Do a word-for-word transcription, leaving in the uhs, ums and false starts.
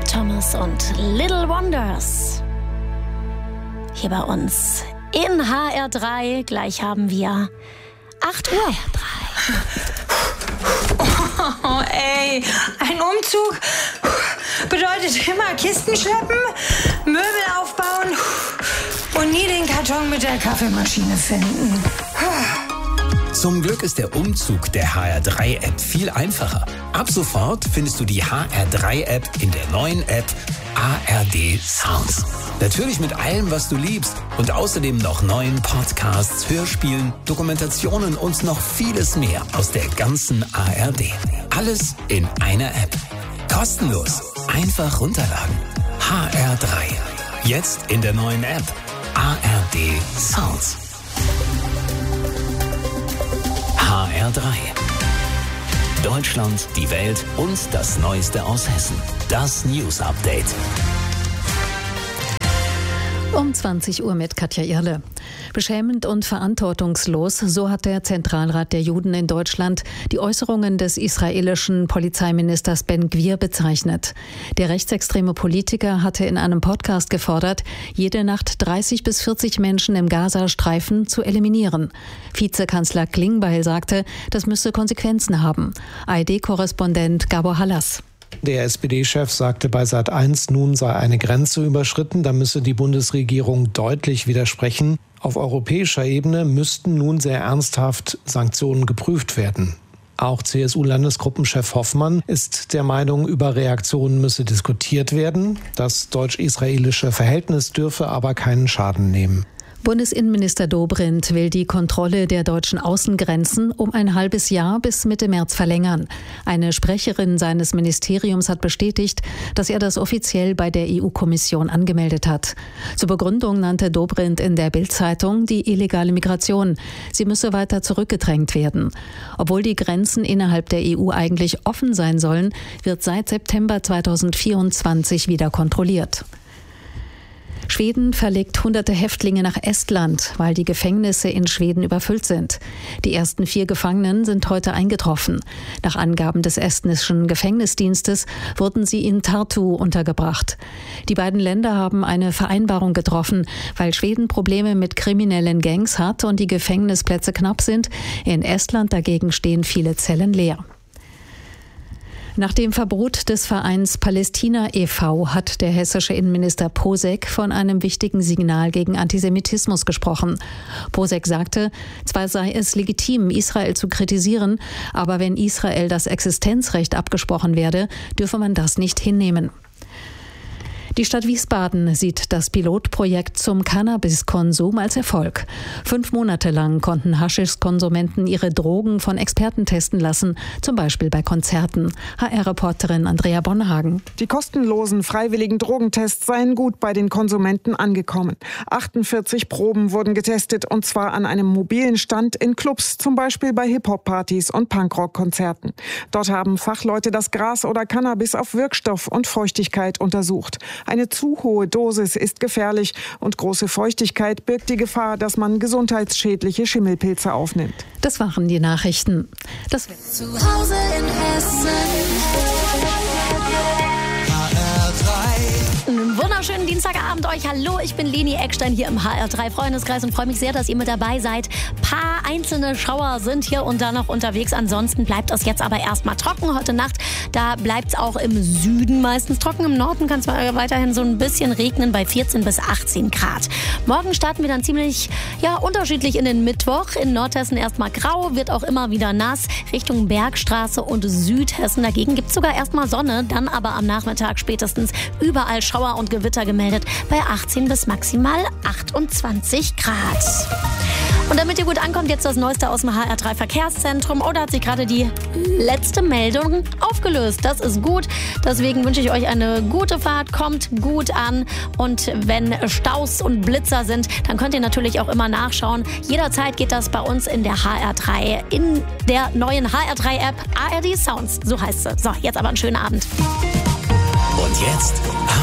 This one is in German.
Thomas und Little Wonders. Hier bei uns in H R drei. Gleich haben wir acht Uhr. H R drei. Oh, ey, ein Umzug bedeutet immer Kisten schleppen, Möbel aufbauen und nie den Karton mit der Kaffeemaschine finden. Zum Glück ist der Umzug der H R drei App viel einfacher. Ab sofort findest du die H R drei App in der neuen App A R D Sounds. Natürlich mit allem, was du liebst und außerdem noch neuen Podcasts, Hörspielen, Dokumentationen und noch vieles mehr aus der ganzen A R D. Alles in einer App. Kostenlos. Einfach runterladen. H R drei. Jetzt in der neuen App A R D Sounds. H R drei. Deutschland, die Welt und das Neueste aus Hessen. Das News Update. Um zwanzig Uhr mit Katja Irle. Beschämend und verantwortungslos, so hat der Zentralrat der Juden in Deutschland die Äußerungen des israelischen Polizeiministers Ben Gvir bezeichnet. Der rechtsextreme Politiker hatte in einem Podcast gefordert, jede Nacht dreißig bis vierzig Menschen im Gazastreifen zu eliminieren. Vizekanzler Klingbeil sagte, das müsse Konsequenzen haben. A R D-Korrespondent Gabor Hallas. Der S P D-Chef sagte bei Sat eins, nun sei eine Grenze überschritten, da müsse die Bundesregierung deutlich widersprechen. Auf europäischer Ebene müssten nun sehr ernsthaft Sanktionen geprüft werden. Auch C S U-Landesgruppenchef Hoffmann ist der Meinung, über Reaktionen müsse diskutiert werden. Das deutsch-israelische Verhältnis dürfe aber keinen Schaden nehmen. Bundesinnenminister Dobrindt will die Kontrolle der deutschen Außengrenzen um ein halbes Jahr bis Mitte März verlängern. Eine Sprecherin seines Ministeriums hat bestätigt, dass er das offiziell bei der E U-Kommission angemeldet hat. Zur Begründung nannte Dobrindt in der Bild-Zeitung die illegale Migration. Sie müsse weiter zurückgedrängt werden. Obwohl die Grenzen innerhalb der E U eigentlich offen sein sollen, wird seit September zweitausendvierundzwanzig wieder kontrolliert. Schweden verlegt hunderte Häftlinge nach Estland, weil die Gefängnisse in Schweden überfüllt sind. Die ersten vier Gefangenen sind heute eingetroffen. Nach Angaben des estnischen Gefängnisdienstes wurden sie in Tartu untergebracht. Die beiden Länder haben eine Vereinbarung getroffen, weil Schweden Probleme mit kriminellen Gangs hat und die Gefängnisplätze knapp sind. In Estland dagegen stehen viele Zellen leer. Nach dem Verbot des Vereins Palästina e V hat der hessische Innenminister Posek von einem wichtigen Signal gegen Antisemitismus gesprochen. Posek sagte, zwar sei es legitim, Israel zu kritisieren, aber wenn Israel das Existenzrecht abgesprochen werde, dürfe man das nicht hinnehmen. Die Stadt Wiesbaden sieht das Pilotprojekt zum Cannabiskonsum als Erfolg. Fünf Monate lang konnten Haschisch-Konsumenten ihre Drogen von Experten testen lassen, zum Beispiel bei Konzerten. H R-Reporterin Andrea Bonhagen. Die kostenlosen freiwilligen Drogentests seien gut bei den Konsumenten angekommen. achtundvierzig Proben wurden getestet, und zwar an einem mobilen Stand in Clubs, zum Beispiel bei Hip-Hop-Partys und Punkrock-Konzerten. Dort haben Fachleute das Gras oder Cannabis auf Wirkstoff und Feuchtigkeit untersucht. Eine zu hohe Dosis ist gefährlich und große Feuchtigkeit birgt die Gefahr, dass man gesundheitsschädliche Schimmelpilze aufnimmt. Das waren die Nachrichten. Das Zu Hause in Hessen. Einen wunderschönen Dienstagabend euch. Hallo, ich bin Leni Eckstein hier im H R drei Freundeskreis und freue mich sehr, dass ihr mit dabei seid. Paar einzelne Schauer sind hier und da noch unterwegs. Ansonsten bleibt es jetzt aber erstmal trocken heute Nacht. Da bleibt es auch im Süden meistens trocken. Im Norden kann es weiterhin so ein bisschen regnen bei vierzehn bis achtzehn Grad. Morgen starten wir dann ziemlich ja, unterschiedlich in den Mittwoch. In Nordhessen erstmal grau, wird auch immer wieder nass. Richtung Bergstraße und Südhessen dagegen gibt es sogar erstmal Sonne. Dann aber am Nachmittag spätestens überall Schauer und Gewitter gemeldet bei achtzehn bis maximal achtundzwanzig Grad. Und damit ihr gut ankommt, jetzt das Neueste aus dem H R drei Verkehrszentrum. Oder hat sich gerade die letzte Meldung aufgelöst? Das ist gut. Deswegen wünsche ich euch eine gute Fahrt. Kommt gut an. Und wenn Staus und Blitzer sind, dann könnt ihr natürlich auch immer nachschauen. Jederzeit geht das bei uns in der H R drei, in der neuen H R drei App A R D Sounds. So heißt sie. So, jetzt aber einen schönen Abend. Und jetzt